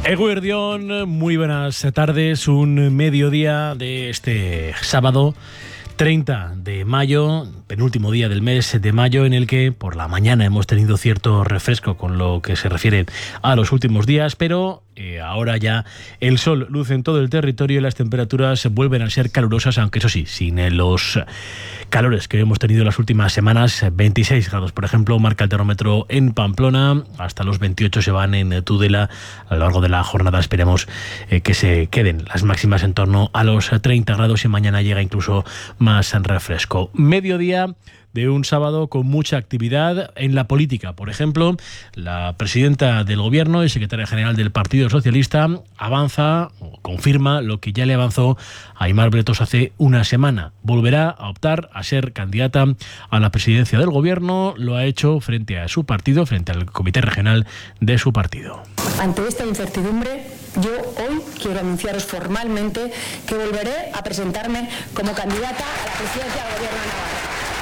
Eguerdión, muy buenas tardes, un mediodía de este sábado 30 de mayo, penúltimo día del mes de mayo, en el que por la mañana hemos tenido cierto refresco con lo que se refiere a los últimos días, pero ahora ya el sol luce en todo el territorio y las temperaturas vuelven a ser calurosas, aunque eso sí, sin los calores que hemos tenido las últimas semanas. 26 grados, por ejemplo, marca el termómetro en Pamplona, hasta los 28 se van en Tudela. A lo largo de la jornada esperemos que se queden las máximas en torno a los 30 grados y mañana llega incluso más refresco. Mediodía de un sábado con mucha actividad en la política. Por ejemplo, la presidenta del Gobierno y secretaria general del Partido Socialista avanza o confirma lo que ya le avanzó a Aimar Bretos hace una semana. Volverá a optar a ser candidata a la presidencia del Gobierno. Lo ha hecho frente a su partido, frente al comité regional de su partido. Ante esta incertidumbre, yo hoy quiero anunciaros formalmente que volveré a presentarme como candidata a la presidencia del Gobierno de Navarra.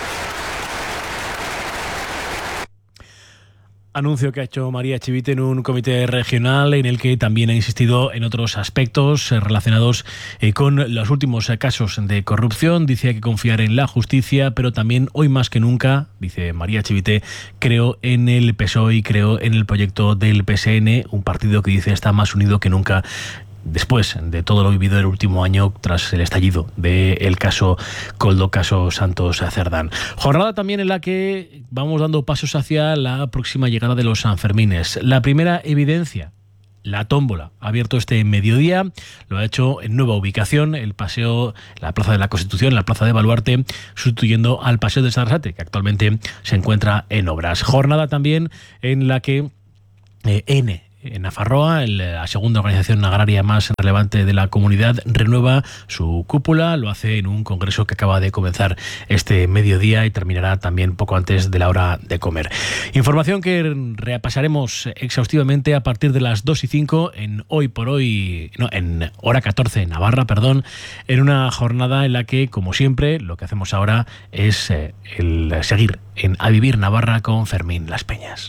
Anuncio que ha hecho María Chivite en un comité regional en el que también ha insistido en otros aspectos relacionados con los últimos casos de corrupción. Dice que hay que confiar en la justicia, pero también hoy más que nunca, dice María Chivite, creo en el PSOE y creo en el proyecto del PSN, un partido que dice está más unido que nunca después de todo lo vivido el último año tras el estallido del caso Koldo, caso Santos Cerdán. Jornada también en la que vamos dando pasos hacia la próxima llegada de los Sanfermines. La primera evidencia, la tómbola, ha abierto este mediodía, lo ha hecho en nueva ubicación, el paseo, la Plaza de la Constitución, la Plaza de Baluarte, sustituyendo al Paseo de Sarasate, que actualmente se encuentra en obras. Jornada también en la que en Nafarroa, la segunda organización agraria más relevante de la comunidad, renueva su cúpula. Lo hace en un congreso que acaba de comenzar este mediodía y terminará también poco antes de la hora de comer. Información que repasaremos exhaustivamente a partir de las 2:05 en en hora 14 en Navarra, en una jornada en la que, como siempre, lo que hacemos ahora es el seguir en A Vivir Navarra con Fermín Las Peñas.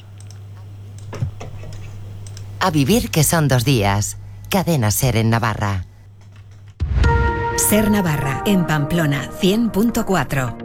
A vivir, que son 2 días. Cadena SER en Navarra. SER Navarra, en Pamplona, 100.4.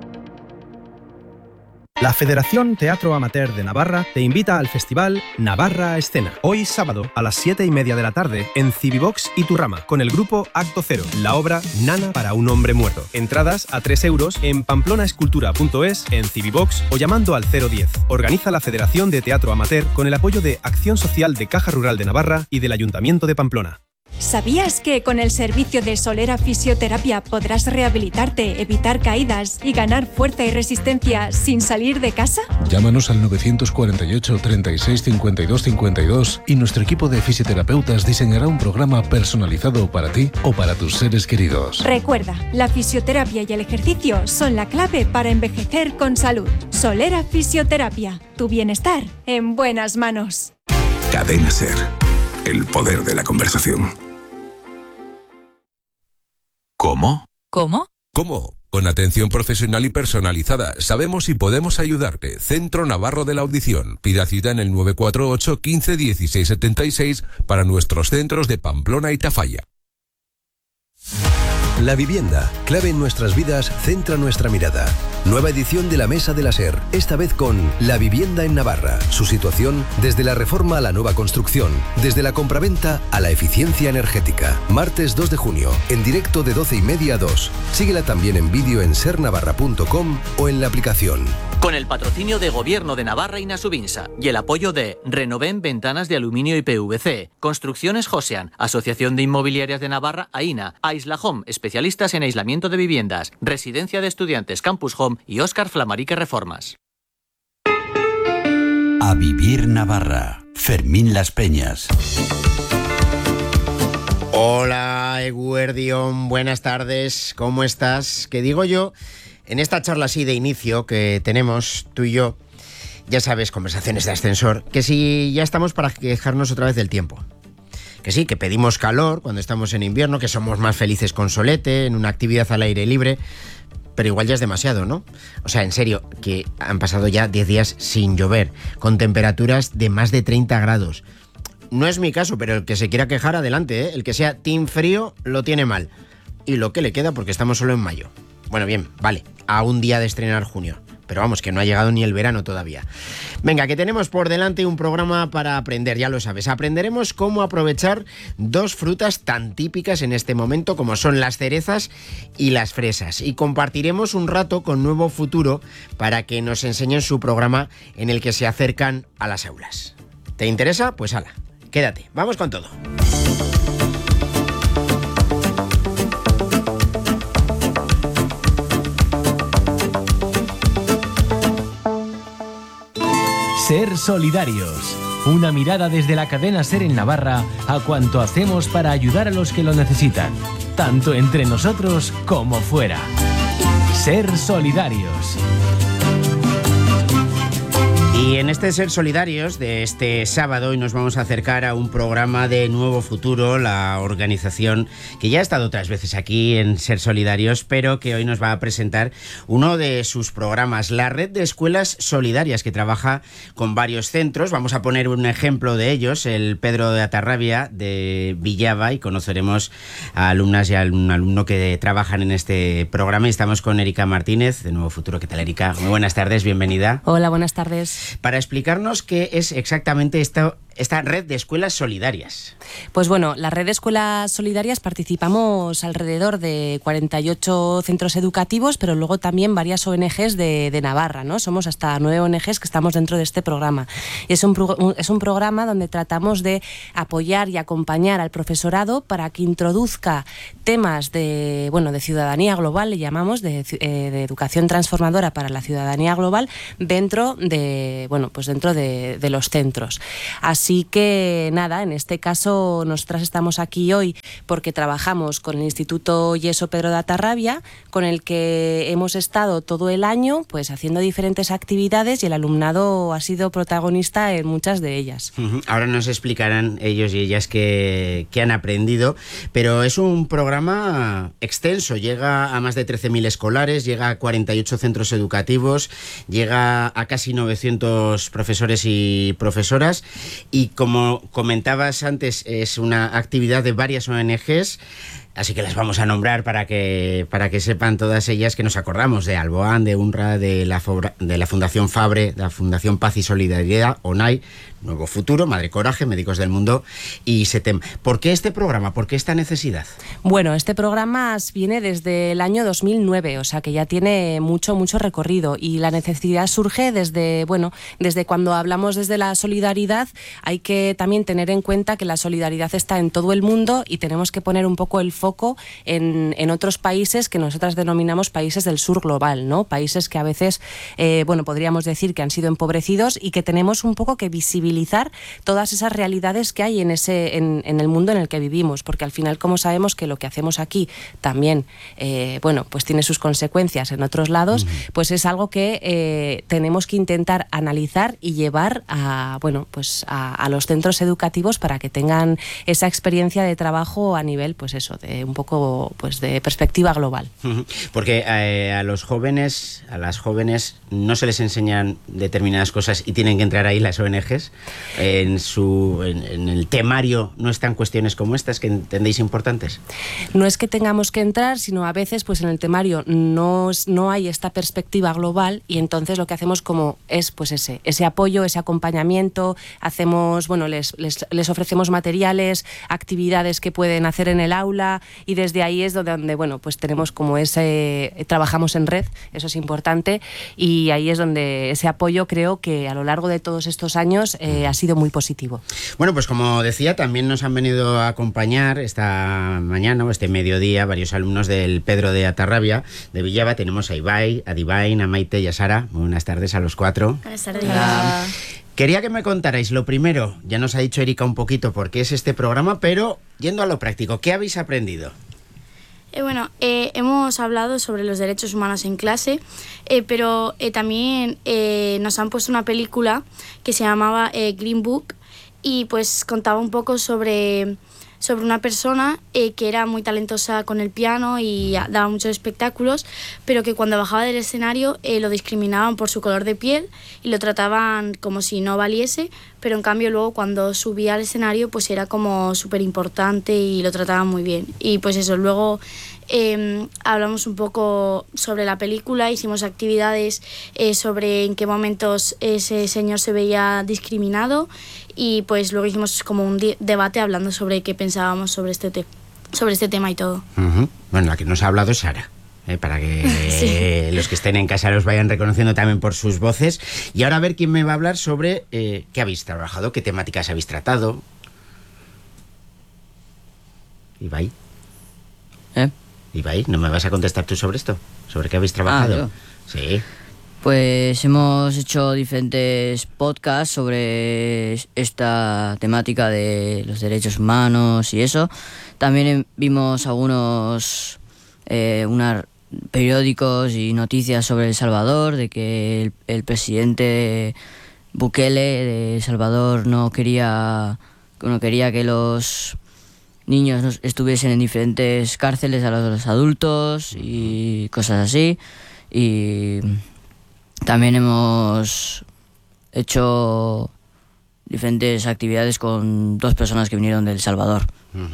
La Federación Teatro Amateur de Navarra te invita al festival Navarra a Escena. Hoy sábado a las 7:30 de la tarde en Civivox y Turrama con el grupo Acto Cero, la obra Nana para un hombre muerto. Entradas a 3 euros en pamplonaescultura.es, en Civivox o llamando al 010. Organiza la Federación de Teatro Amateur con el apoyo de Acción Social de Caja Rural de Navarra y del Ayuntamiento de Pamplona. ¿Sabías que con el servicio de Solera Fisioterapia podrás rehabilitarte, evitar caídas y ganar fuerza y resistencia sin salir de casa? Llámanos al 948 36 52 52 y nuestro equipo de fisioterapeutas diseñará un programa personalizado para ti o para tus seres queridos. Recuerda, la fisioterapia y el ejercicio son la clave para envejecer con salud. Solera Fisioterapia, tu bienestar en buenas manos. Cadena SER, el poder de la conversación. ¿Cómo? ¿Cómo? ¿Cómo? Con atención profesional y personalizada. Sabemos y podemos ayudarte. Centro Navarro de la Audición. Pida cita en el 948 15 16 76 para nuestros centros de Pamplona y Tafalla. La vivienda, clave en nuestras vidas, centra nuestra mirada. Nueva edición de la Mesa de la SER, esta vez con la vivienda en Navarra. Su situación desde la reforma a la nueva construcción, desde la compraventa a la eficiencia energética. Martes 2 de junio, en directo de 12:30 a 2. Síguela también en vídeo en sernavarra.com o en la aplicación. Con el patrocinio de Gobierno de Navarra y Nasubinsa y el apoyo de Renoven Ventanas de Aluminio y PVC, Construcciones Josean, Asociación de Inmobiliarias de Navarra, AINA, Aisla Home, especialistas en aislamiento de viviendas, Residencia de Estudiantes Campus Home y Óscar Flamarique Reformas. A Vivir Navarra, Fermín Las Peñas. Hola, Eguerdión, buenas tardes, ¿cómo estás? ¿Qué digo yo? En esta charla así de inicio que tenemos tú y yo, ya sabes, conversaciones de ascensor, que si ya estamos para quejarnos otra vez del tiempo. Que sí, que pedimos calor cuando estamos en invierno, que somos más felices con solete, en una actividad al aire libre, pero igual ya es demasiado, ¿no? O sea, en serio, que han pasado ya 10 días sin llover, con temperaturas de más de 30 grados. No es mi caso, pero el que se quiera quejar, adelante, ¿eh? El que sea team frío lo tiene mal. Y lo que le queda, porque estamos solo en mayo. Bueno, bien, vale, a un día de estrenar junio. Pero vamos, que no ha llegado ni el verano todavía. Venga, que tenemos por delante un programa para aprender, ya lo sabes. Aprenderemos cómo aprovechar dos frutas tan típicas en este momento como son las cerezas y las fresas. Y compartiremos un rato con Nuevo Futuro para que nos enseñen su programa en el que se acercan a las aulas. ¿Te interesa? Pues hala, quédate, vamos con todo. Ser solidarios. Una mirada desde la cadena SER en Navarra a cuanto hacemos para ayudar a los que lo necesitan, tanto entre nosotros como fuera. Ser solidarios. Y en este Ser Solidarios de este sábado hoy nos vamos a acercar a un programa de Nuevo Futuro, la organización que ya ha estado otras veces aquí en Ser Solidarios, pero que hoy nos va a presentar uno de sus programas, la Red de Escuelas Solidarias, que trabaja con varios centros. Vamos a poner un ejemplo de ellos, el Pedro de Atarrabia de Villava, y conoceremos a alumnas y a un alumno que trabajan en este programa. Y estamos con Erika Martínez de Nuevo Futuro. ¿Qué tal, Erika? Muy buenas tardes, bienvenida. Hola, buenas tardes. Para explicarnos qué es exactamente esta red de escuelas solidarias. Pues bueno, la red de escuelas solidarias participamos alrededor de 48 centros educativos, pero luego también varias ONGs de Navarra, ¿no? Somos hasta 9 ONGs que estamos dentro de este programa. Y es un programa donde tratamos de apoyar y acompañar al profesorado para que introduzca temas de ciudadanía global, le llamamos, de educación transformadora para la ciudadanía global dentro de los centros. Así que nada, en este caso nosotras estamos aquí hoy porque trabajamos con el Instituto Yeso Pedro de Atarrabia, con el que hemos estado todo el año pues haciendo diferentes actividades y el alumnado ha sido protagonista en muchas de ellas. Ahora nos explicarán ellos y ellas qué han aprendido, pero es un programa extenso, llega a más de 13.000 escolares, llega a 48 centros educativos, llega a casi 900 profesores y profesoras. Y como comentabas antes, es una actividad de varias ONGs, así que las vamos a nombrar para que sepan todas ellas que nos acordamos de Alboan, de UNRWA, de la Fundación Fabre, de la Fundación Paz y Solidaridad, ONAI, Nuevo Futuro, Madre Coraje, Médicos del Mundo y SETEM. ¿Por qué este programa? ¿Por qué esta necesidad? Bueno, este programa viene desde el año 2009, o sea que ya tiene mucho recorrido y la necesidad surge desde cuando hablamos desde la solidaridad. Hay que también tener en cuenta que la solidaridad está en todo el mundo y tenemos que poner un poco el foco en otros países que nosotras denominamos países del sur global, ¿no? Países que a veces, podríamos decir que han sido empobrecidos y que tenemos un poco que visibilizar todas esas realidades que hay en el mundo en el que vivimos, porque al final, como sabemos que lo que hacemos aquí también, pues tiene sus consecuencias en otros lados, pues es algo que tenemos que intentar analizar y llevar a los centros educativos para que tengan esa experiencia de trabajo a nivel, pues eso, de un poco de perspectiva global. Porque a los jóvenes, a las jóvenes no se les enseñan determinadas cosas y tienen que entrar ahí las ONGs. En el temario no están cuestiones como estas que entendéis importantes. No es que tengamos que entrar, sino a veces pues en el temario no hay esta perspectiva global y entonces lo que hacemos es ese apoyo, ese acompañamiento, hacemos, les ofrecemos materiales, actividades que pueden hacer en el aula y desde ahí es donde pues tenemos trabajamos en red, eso es importante y ahí es donde ese apoyo creo que a lo largo de todos estos años ha sido muy positivo. Bueno, pues como decía, también nos han venido a acompañar esta mañana o este mediodía varios alumnos del Pedro de Atarrabia de Villava. Tenemos a Ibai, a Divain, a Maite y a Sara. Muy buenas tardes a los cuatro. Buenas tardes. Quería que me contarais lo primero, ya nos ha dicho Erika un poquito por qué es este programa, pero yendo a lo práctico, ¿qué habéis aprendido? Hemos hablado sobre los derechos humanos en clase, pero también nos han puesto una película que se llamaba Green Book y pues contaba un poco sobre una persona que era muy talentosa con el piano y daba muchos espectáculos, pero que cuando bajaba del escenario lo discriminaban por su color de piel y lo trataban como si no valiese pero en cambio luego cuando subía al escenario pues era como súper importante y lo trataban muy bien. Y pues eso, luego hablamos un poco sobre la película, hicimos actividades sobre en qué momentos ese señor se veía discriminado y pues luego hicimos como un debate hablando sobre qué pensábamos sobre este tema y todo. Bueno, la que nos ha hablado es Sara. Para que los que estén en casa los vayan reconociendo también por sus voces. Y ahora a ver quién me va a hablar sobre qué habéis trabajado, qué temáticas habéis tratado. Ibai. Ibai, ¿no me vas a contestar tú sobre esto? ¿Sobre qué habéis trabajado? Sí. Pues hemos hecho diferentes podcasts sobre esta temática de los derechos humanos y eso. También vimos algunos periódicos y noticias sobre El Salvador, de que el presidente Bukele de El Salvador no quería que los niños estuviesen en diferentes cárceles a los adultos y cosas así. Y también hemos hecho diferentes actividades con 2 personas que vinieron de El Salvador.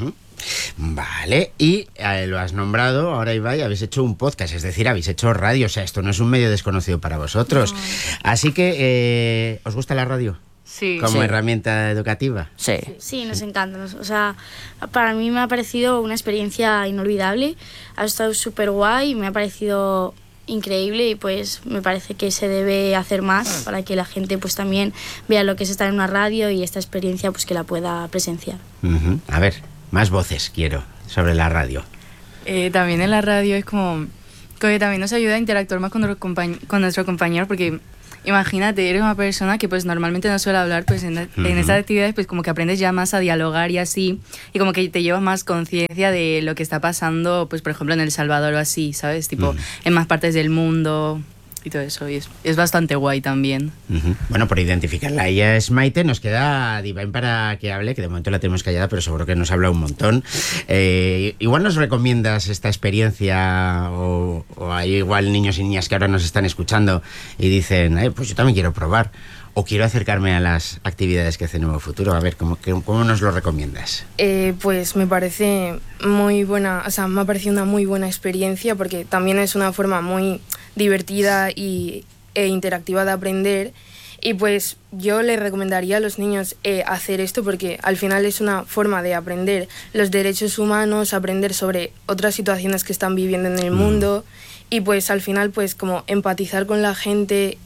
Vale, y lo has nombrado, ahora Ibai, habéis hecho un podcast, es decir, habéis hecho radio, o sea, esto no es un medio desconocido para vosotros. No. Así que, ¿os gusta la radio? Sí. ¿Como herramienta educativa? Sí, nos encanta. O sea, para mí me ha parecido una experiencia inolvidable, ha estado súper guay, me ha parecido increíble y pues me parece que se debe hacer más para que la gente pues también vea lo que es estar en una radio y esta experiencia pues que la pueda presenciar. A ver, más voces quiero sobre la radio. También en la radio es como que también nos ayuda a interactuar más con nuestro compañero, porque imagínate, eres una persona que pues normalmente no suele hablar, pues en estas actividades pues como que aprendes ya más a dialogar y así, y como que te llevas más conciencia de lo que está pasando, pues por ejemplo en El Salvador o así, ¿sabes? Tipo, en más partes del mundo y todo eso, y es bastante guay también. Bueno, por identificarla, ella es Maite, nos queda Divine para que hable, que de momento la tenemos callada, pero seguro que nos habla un montón. Igual nos recomiendas esta experiencia, o hay igual niños y niñas que ahora nos están escuchando y dicen, pues yo también quiero probar, o quiero acercarme a las actividades que hace Nuevo Futuro. A ver, ¿cómo nos lo recomiendas? Pues me parece muy buena, o sea, me ha parecido una muy buena experiencia, porque también es una forma muy divertida e interactiva de aprender, y pues yo le recomendaría a los niños hacer esto, porque al final es una forma de aprender los derechos humanos, aprender sobre otras situaciones que están viviendo en el mundo, y pues al final pues como empatizar con la gente,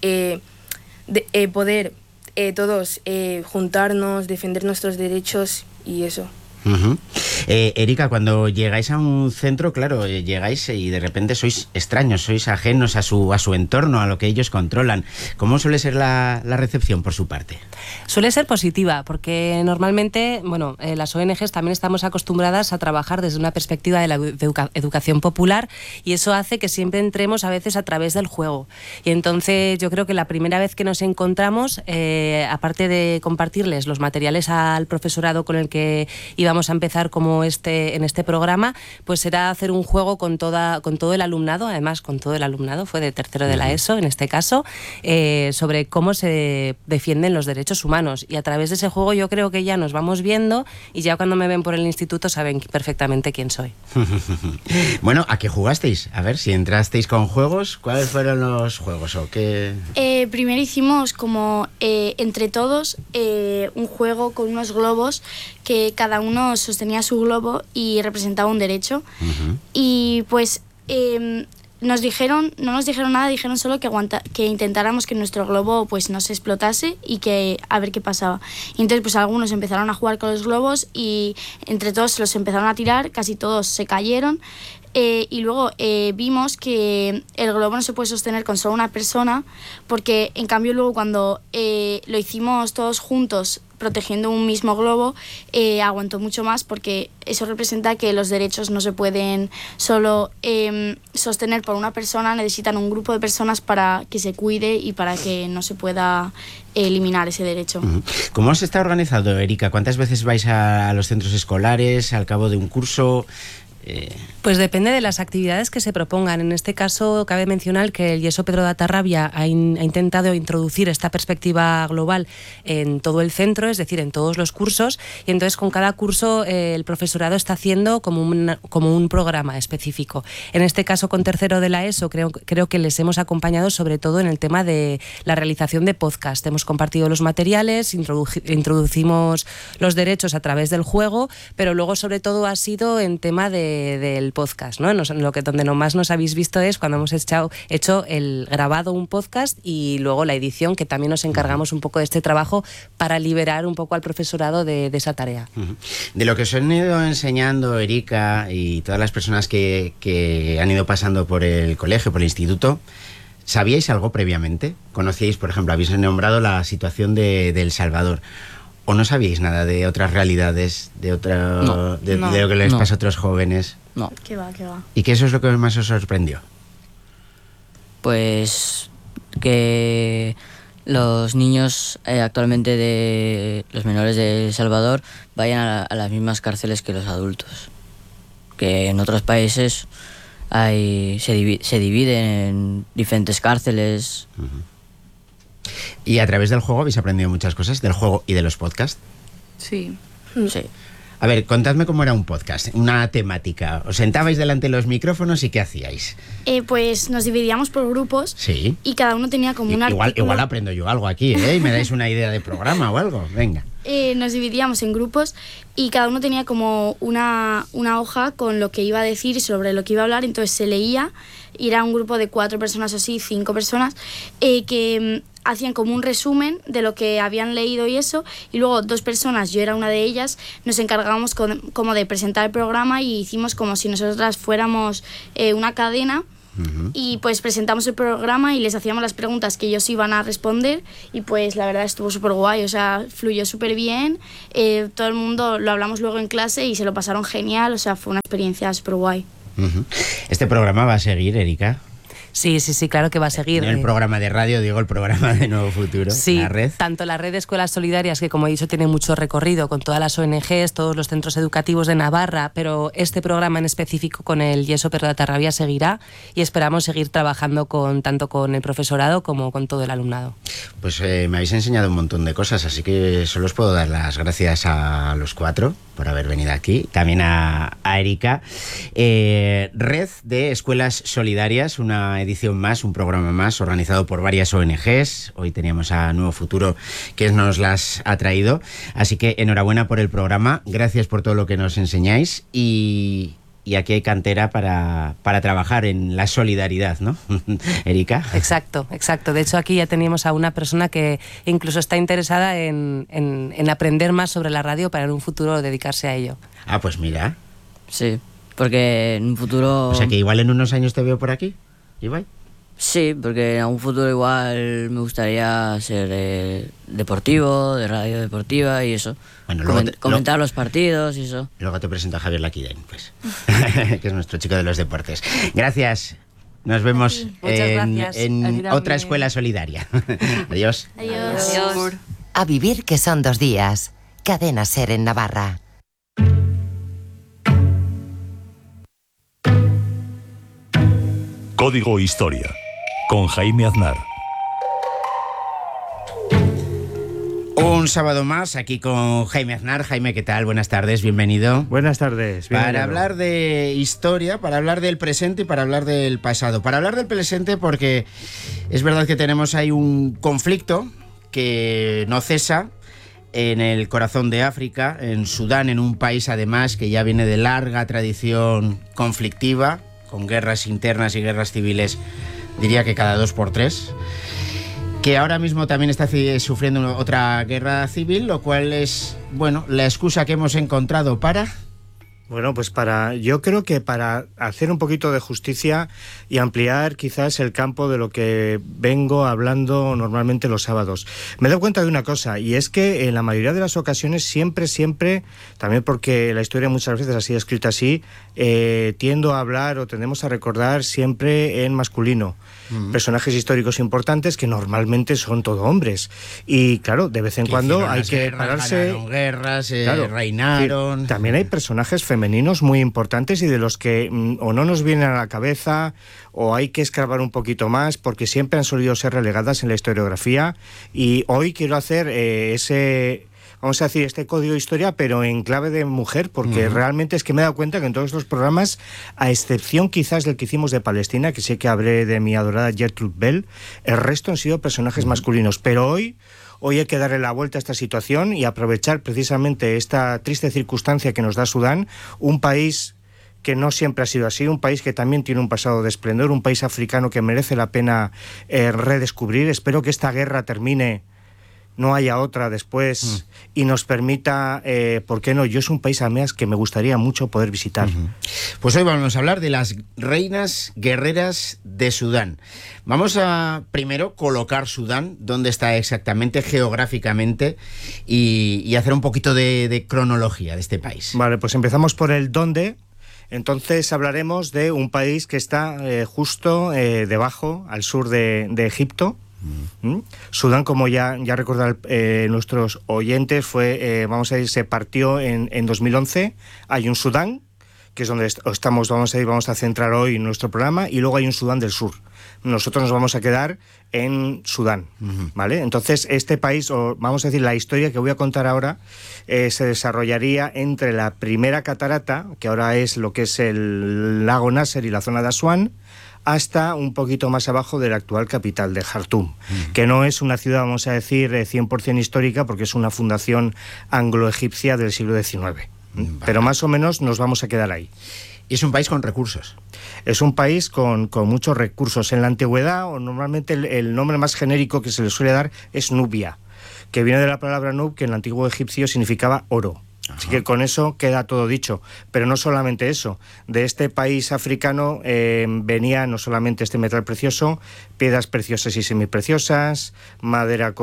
poder todos juntarnos, defender nuestros derechos y eso. Erika, cuando llegáis a un centro, claro, llegáis y de repente sois extraños, sois ajenos a su entorno, a lo que ellos controlan. ¿Cómo suele ser la recepción por su parte? Suele ser positiva, porque normalmente, bueno, las ONGs también estamos acostumbradas a trabajar desde una perspectiva de la educación popular, y eso hace que siempre entremos a veces a través del juego. Y entonces yo creo que la primera vez que nos encontramos, aparte de compartirles los materiales al profesorado con el que íbamos a empezar como en este programa, pues será hacer un juego con todo el alumnado, además con todo el alumnado, fue de tercero de la ESO en este caso, sobre cómo se defienden los derechos humanos, y a través de ese juego yo creo que ya nos vamos viendo, y ya cuando me ven por el instituto saben perfectamente quién soy. Bueno, ¿a qué jugasteis? A ver, si entrasteis con juegos, ¿cuáles fueron los juegos o qué? Primero hicimos como entre todos un juego con unos globos que cada uno sostenía su globo y representaba un derecho. Y pues no nos dijeron nada, dijeron solo que intentáramos que nuestro globo pues no se explotase y que a ver qué pasaba. Y entonces pues algunos empezaron a jugar con los globos y entre todos se los empezaron a tirar, casi todos se cayeron. Y luego vimos que el globo no se puede sostener con solo una persona, porque en cambio luego cuando lo hicimos todos juntos protegiendo un mismo globo, aguantó mucho más, porque eso representa que los derechos no se pueden solo sostener por una persona, necesitan un grupo de personas para que se cuide y para que no se pueda eliminar ese derecho. ¿Cómo se está organizado, Erika? ¿Cuántas veces vais a los centros escolares al cabo de un curso? Pues depende de las actividades que se propongan. En este caso, cabe mencionar que el Yeso Pedro de Atarrabia ha intentado introducir esta perspectiva global en todo el centro, es decir, en todos los cursos, y entonces con cada curso el profesorado está haciendo como un programa específico. En este caso, con tercero de la ESO, creo que les hemos acompañado sobre todo en el tema de la realización de podcast. Hemos compartido los materiales, introducimos los derechos a través del juego, pero luego sobre todo ha sido en tema del podcast, ¿no? Donde más nos habéis visto es cuando hemos hecho el grabado un podcast y luego la edición, que también nos encargamos un poco de este trabajo para liberar un poco al profesorado de esa tarea. De lo que os han ido enseñando Erika y todas las personas que han ido pasando por el colegio, por el instituto, ¿sabíais algo previamente? ¿Conocíais, por ejemplo, habéis nombrado la situación de El Salvador? ¿O no sabíais nada de otras realidades, de lo que les pasa a otros jóvenes? No. ¿Qué va? ¿Y qué eso es lo que más os sorprendió? Pues que los niños actualmente de los menores de El Salvador vayan a las mismas cárceles que los adultos. Que en otros países se dividen en diferentes cárceles. ¿Y a través del juego habéis aprendido muchas cosas? ¿Del juego y de los podcasts? Sí. Sí. A ver, contadme cómo era un podcast, una temática. ¿Os sentabais delante de los micrófonos y qué hacíais? Pues nos dividíamos por grupos. Sí. Y cada uno tenía como un artículo. Igual aprendo yo algo aquí, ¿eh? Y me dais una idea de programa o algo. Venga. Nos dividíamos en grupos y cada uno tenía como una hoja con lo que iba a decir y sobre lo que iba a hablar. Entonces se leía y era un grupo de 4 personas o así, 5 personas, que hacían como un resumen de lo que habían leído y eso, y luego 2 personas, yo era una de ellas, nos encargábamos como de presentar el programa y hicimos como si nosotras fuéramos una cadena. Y pues presentamos el programa y les hacíamos las preguntas que ellos iban a responder y pues la verdad estuvo súper guay, o sea, fluyó súper bien, todo el mundo lo hablamos luego en clase y se lo pasaron genial, o sea, fue una experiencia súper guay. ¿Este programa va a seguir, Erika? Sí, claro que va a seguir. No el programa de radio, digo el programa de Nuevo Futuro, sí, la red. Tanto la red de escuelas solidarias, que como he dicho tiene mucho recorrido con todas las ONGs, todos los centros educativos de Navarra, pero este programa en específico con el Yeso Pedro de Atarrabia seguirá y esperamos seguir trabajando tanto con el profesorado como con todo el alumnado. Pues me habéis enseñado un montón de cosas, así que solo os puedo dar las gracias a los 4 por haber venido aquí, también a Erika. Red de Escuelas Solidarias, una edición más, un programa más, organizado por varias ONGs. Hoy teníamos a Nuevo Futuro que nos las ha traído. Así que enhorabuena por el programa, gracias por todo lo que nos enseñáis y aquí hay cantera para trabajar en la solidaridad, ¿no? Erika. Exacto. De hecho, aquí ya teníamos a una persona que incluso está interesada en aprender más sobre la radio para en un futuro dedicarse a ello. Ah, pues mira. Sí, porque en un futuro... O sea que igual en unos años te veo por aquí, Ibai. Sí, porque en un futuro igual me gustaría ser deportivo, de radio deportiva y eso. Bueno, comentar los partidos y eso. Luego te presento a Javier Laquiden, pues, que es nuestro chico de los deportes. Gracias. Nos vemos en otra escuela solidaria. Adiós. Adiós. A vivir que son 2 días. Cadena SER en Navarra. Código Historia, con Jaime Aznar. Un sábado más aquí con Jaime Aznar. Jaime, ¿qué tal? Buenas tardes, bienvenido. Buenas tardes. Para hablar de historia, para hablar del presente y para hablar del pasado. Para hablar del presente porque es verdad que tenemos ahí un conflicto que no cesa en el corazón de África, en Sudán, en un país además que ya viene de larga tradición conflictiva, con guerras internas y guerras civiles, diría que cada 2 por 3, que ahora mismo también está sufriendo otra guerra civil, lo cual es, bueno, la excusa que hemos encontrado para... Bueno, pues yo creo que para hacer un poquito de justicia y ampliar quizás el campo de lo que vengo hablando normalmente los sábados. Me doy cuenta de una cosa, y es que en la mayoría de las ocasiones siempre, también porque la historia muchas veces ha sido escrita así, tiendo a hablar o tendemos a recordar siempre en masculino. Personajes históricos importantes que normalmente son todo hombres. Y claro, de vez en cuando hay que pararse... Ganaron guerras, claro, reinaron... También hay personajes femeninos femeninos muy importantes y de los que o no nos vienen a la cabeza o hay que escarbar un poquito más porque siempre han solido ser relegadas en la historiografía, y hoy quiero hacer vamos a decir, este código de historia, pero en clave de mujer, porque realmente es que me he dado cuenta que en todos los programas, a excepción quizás del que hicimos de Palestina, que sé que hablé de mi adorada Gertrude Bell, el resto han sido personajes masculinos. Pero hoy hay que darle la vuelta a esta situación y aprovechar precisamente esta triste circunstancia que nos da Sudán, un país que no siempre ha sido así, un país que también tiene un pasado de esplendor, un país africano que merece la pena redescubrir. Espero que esta guerra termine, no haya otra después, y nos permita, ¿por qué no? Yo es un país además que me gustaría mucho poder visitar. Pues hoy vamos a hablar de las reinas guerreras de Sudán. Vamos a primero colocar Sudán, dónde está exactamente geográficamente, y hacer un poquito de cronología de este país. Vale, pues empezamos por el dónde. Entonces hablaremos de un país que está justo debajo, al sur de Egipto. Sudán, como ya recordarán nuestros oyentes, se partió en 2011. Hay un Sudán, que es donde estamos, vamos a centrar hoy nuestro programa, y luego hay un Sudán del Sur. Nosotros nos vamos a quedar en Sudán, ¿vale? Entonces, este país, o vamos a decir, la historia que voy a contar ahora, se desarrollaría entre la primera catarata, que ahora es lo que es el lago Nasser y la zona de Asuán, hasta un poquito más abajo de la actual capital, de Jartum, que no es una ciudad, vamos a decir, 100% histórica, porque es una fundación anglo-egipcia del siglo XIX. Pero más o menos nos vamos a quedar ahí. Y es un país con recursos. Es un país con muchos recursos. En la antigüedad, o normalmente el nombre más genérico que se le suele dar es Nubia, que viene de la palabra nub, que en el antiguo egipcio significaba oro. Así que con eso queda todo dicho. Pero no solamente eso. De este país africano venía no solamente este metal precioso, piedras preciosas y semipreciosas, madera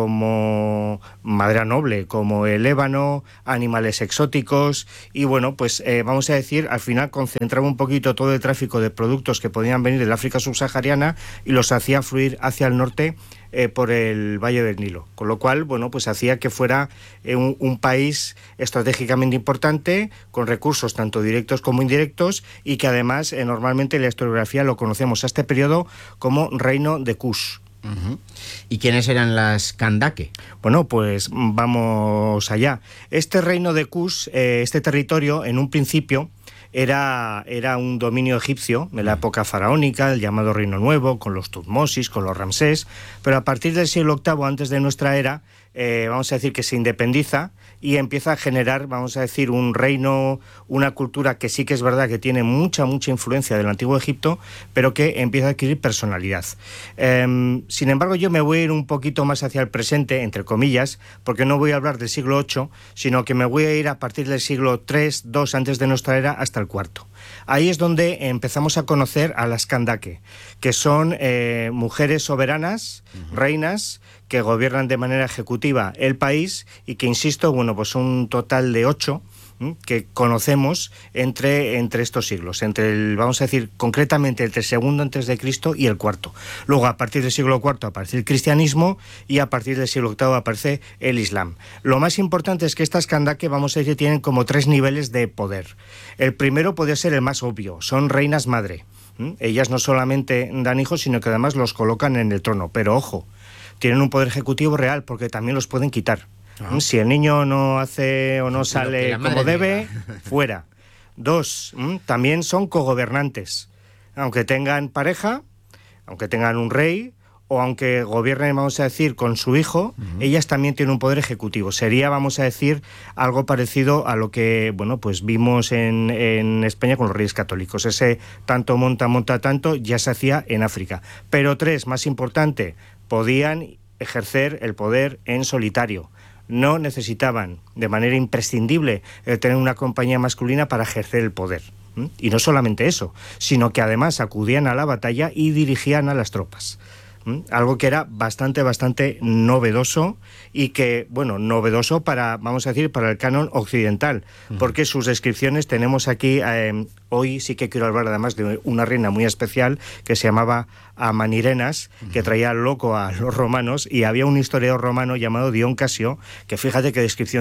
noble como el ébano, animales exóticos, y bueno, pues vamos a decir, al final concentraba un poquito todo el tráfico de productos que podían venir del África subsahariana y los hacía fluir hacia el norte por el Valle del Nilo, con lo cual, bueno, pues hacía que fuera un país estratégicamente importante, con recursos tanto directos como indirectos, y que además normalmente en la historiografía lo conocemos a este periodo como Reino de Kush. ¿Y quiénes eran las Kandake? Bueno, pues vamos allá. Este Reino de Kush, este territorio, en un principio era un dominio egipcio de la época faraónica, el llamado Reino Nuevo, con los Tutmosis, con los Ramsés, pero a partir del siglo VIII antes de nuestra era, vamos a decir que se independiza y empieza a generar, vamos a decir, un reino, una cultura que sí que es verdad que tiene mucha influencia del antiguo Egipto, pero que empieza a adquirir personalidad. Sin embargo, yo me voy a ir un poquito más hacia el presente, entre comillas, porque no voy a hablar del siglo VIII, sino que me voy a ir a partir del siglo III, II antes de nuestra era hasta el IV. Ahí es donde empezamos a conocer a las Kandake, que son mujeres soberanas, reinas, que gobiernan de manera ejecutiva el país y que, insisto, bueno, pues un total de 8 que conocemos entre estos siglos, vamos a decir concretamente entre el segundo antes de Cristo y el cuarto. Luego, a partir del siglo IV aparece el cristianismo y a partir del siglo VIII aparece el Islam. Lo más importante es que estas Kandake, vamos a decir, tienen como 3 niveles de poder. El primero puede ser el más obvio, son reinas madre. Ellas no solamente dan hijos, sino que además los colocan en el trono, pero ojo, tienen un poder ejecutivo real porque también los pueden quitar. Si el niño no hace o no sale como debe, fuera. 2, también son cogobernantes. Aunque tengan pareja, aunque tengan un rey, o aunque gobiernen, vamos a decir, con su hijo, ellas también tienen un poder ejecutivo. Sería, vamos a decir, algo parecido a lo que, bueno, pues vimos en España con los reyes católicos. Ese tanto monta tanto ya se hacía en África. Pero 3, más importante, podían ejercer el poder en solitario. No necesitaban de manera imprescindible tener una compañía masculina para ejercer el poder. Y no solamente eso, sino que además acudían a la batalla y dirigían a las tropas. Algo que era bastante novedoso y que, bueno, novedoso para, vamos a decir, para el canon occidental, porque sus descripciones tenemos aquí, hoy sí que quiero hablar además de una reina muy especial que se llamaba Amanirenas, que traía loco a los romanos, y había un historiador romano llamado Dion Casio, que fíjate qué descripción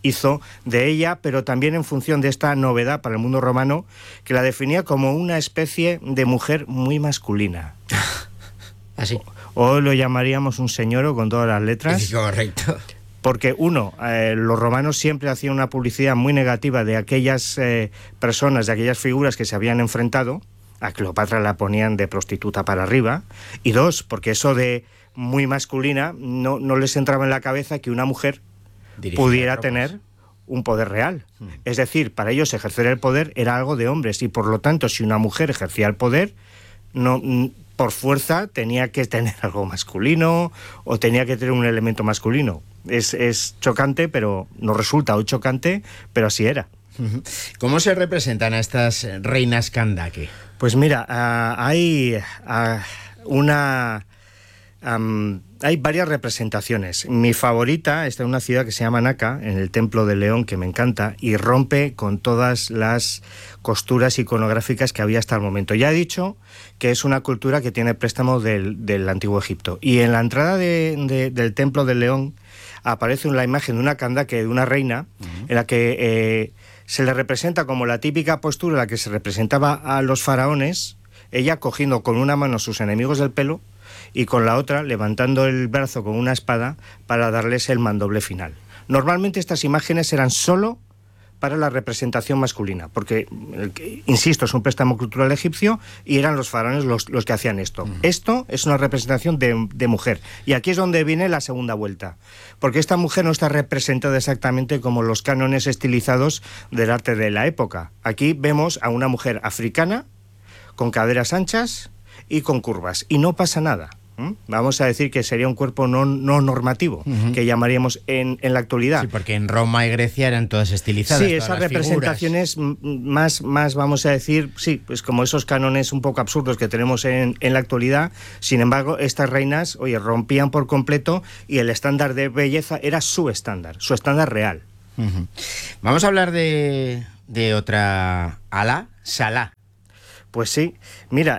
hizo de ella, pero también en función de esta novedad para el mundo romano, que la definía como una especie de mujer muy masculina. Así. Hoy lo llamaríamos un señoro con todas las letras. Sí, correcto. Porque los romanos siempre hacían una publicidad muy negativa de aquellas personas, de aquellas figuras que se habían enfrentado. A Cleopatra la ponían de prostituta para arriba. Y dos, porque eso de muy masculina no les entraba en la cabeza que una mujer pudiera tener un poder real. Es decir, para ellos ejercer el poder era algo de hombres y por lo tanto si una mujer ejercía el poder, no, por fuerza tenía que tener algo masculino o tenía que tener un elemento masculino. Es chocante, pero nos resulta hoy chocante, pero así era. ¿Cómo se representan a estas reinas Kandake? Pues mira, hay varias representaciones. Mi favorita está en una ciudad que se llama Naka, en el Templo del León, que me encanta, y rompe con todas las costuras iconográficas que había hasta el momento. Ya he dicho que es una cultura que tiene préstamo del Antiguo Egipto. Y en la entrada del Templo del León aparece la imagen de una Kandake, de una reina, en la que se le representa como la típica postura en la que se representaba a los faraones, ella cogiendo con una mano a sus enemigos del pelo y con la otra levantando el brazo con una espada para darles el mandoble final. Normalmente estas imágenes eran solo para la representación masculina, porque, insisto, es un préstamo cultural egipcio y eran los faraones los que hacían esto. Esto es una representación de mujer. Y aquí es donde viene la segunda vuelta, porque esta mujer no está representada exactamente como los cánones estilizados del arte de la época. Aquí vemos a una mujer africana, con caderas anchas y con curvas, y no pasa nada. Vamos a decir que sería un cuerpo no normativo, que llamaríamos en la actualidad. Sí, porque en Roma y Grecia eran todas estilizadas. Sí, esas representaciones más, vamos a decir, sí, pues como esos cánones un poco absurdos que tenemos en la actualidad. Sin embargo, estas reinas, rompían por completo y el estándar de belleza era su estándar real. Vamos a hablar de otra Ala, Salah. Pues sí, mira,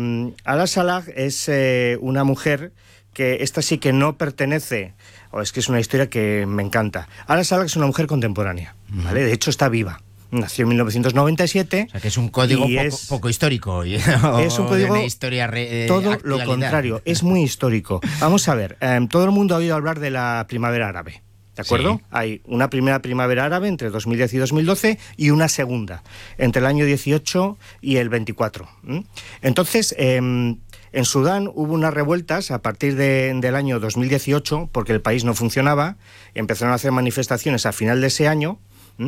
Ala Salah es una mujer que esta sí que no pertenece, es que es una historia que me encanta. Ala Salah es una mujer contemporánea, ¿vale? De hecho está viva. Nació en 1997. O sea, que es un código poco histórico. Es un código todo lo contrario, es muy histórico. Vamos a ver, todo el mundo ha oído hablar de la primavera árabe. ¿De acuerdo? Sí. Hay una primera primavera árabe entre 2010 y 2012 y una segunda entre el año 18 y el 24. Entonces, en Sudán hubo unas revueltas a partir del año 2018 porque el país no funcionaba. Empezaron a hacer manifestaciones a final de ese año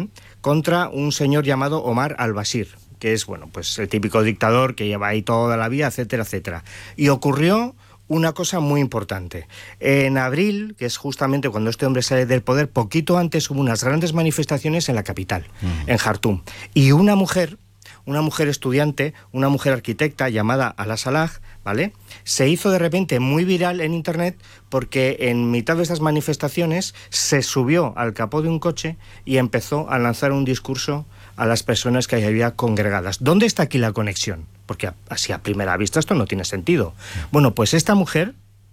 contra un señor llamado Omar al-Bashir, que es, pues el típico dictador que lleva ahí toda la vida, etcétera, etcétera. Y ocurrió una cosa muy importante. En abril, que es justamente cuando este hombre sale del poder, poquito antes hubo unas grandes manifestaciones en la capital, en Jartum. Y una mujer estudiante, una mujer arquitecta llamada Ala Salah, ¿vale?, se hizo de repente muy viral en internet porque en mitad de estas manifestaciones se subió al capó de un coche y empezó a lanzar un discurso a las personas que había congregadas. ¿Dónde está aquí la conexión? Porque así a primera vista esto no tiene sentido. Bueno, pues esta mujer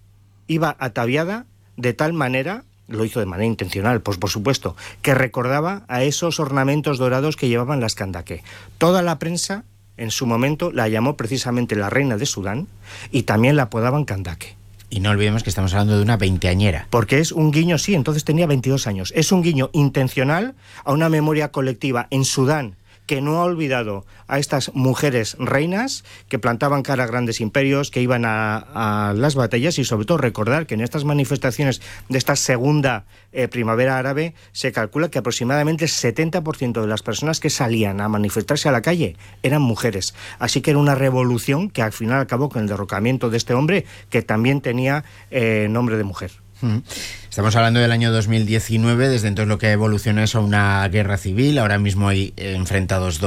iba ataviada de tal manera, lo hizo de manera intencional, pues por supuesto, que recordaba a esos ornamentos dorados que llevaban las Kandake. Toda la prensa en su momento la llamó precisamente la reina de Sudán y también la apodaban Kandake. Y no olvidemos que estamos hablando de una veinteañera. Porque es un guiño, sí, entonces tenía 22 años. Es un guiño intencional a una memoria colectiva en Sudán que no ha olvidado a estas mujeres reinas que plantaban cara a grandes imperios, que iban a las batallas, y sobre todo recordar que en estas manifestaciones de esta segunda primavera árabe se calcula que aproximadamente el 70% de las personas que salían a manifestarse a la calle eran mujeres. Así que era una revolución que al final acabó con el derrocamiento de este hombre que también tenía nombre de mujer. Estamos hablando del año 2019, desde entonces lo que evoluciona es a una guerra civil. Ahora mismo hay enfrentados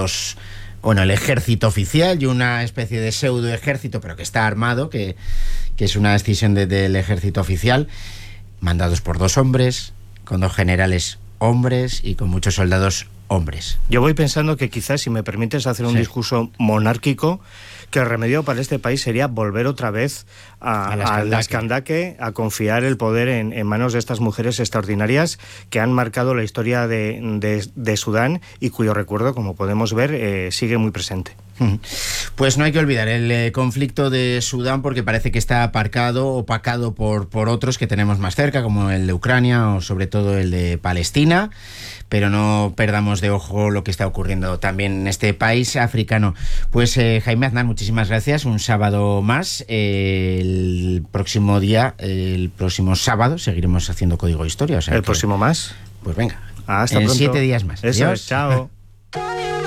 el ejército oficial y una especie de pseudo ejército, pero que está armado, que es una decisión del ejército oficial, mandados por dos hombres, con dos generales hombres y con muchos soldados hombres. Yo voy pensando que quizás, si me permites hacer un discurso monárquico, que el remedio para este país sería volver otra vez a las Candake, a confiar el poder en manos de estas mujeres extraordinarias que han marcado la historia de Sudán y cuyo recuerdo, como podemos ver, sigue muy presente. Pues no hay que olvidar el conflicto de Sudán, porque parece que está opacado por otros que tenemos más cerca, como el de Ucrania o sobre todo el de Palestina, pero no perdamos de ojo lo que está ocurriendo también en este país africano. Pues Jaime Aznar, muchísimas gracias, un sábado más. El próximo sábado seguiremos haciendo Código Historia. O sea, próximo más. Pues venga, hasta pronto. 7 días más. Eso Adiós. es, chao.